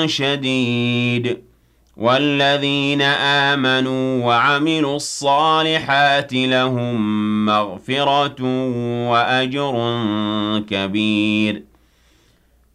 شديد والذين آمنوا وعملوا الصالحات لهم مغفرة وأجر كبير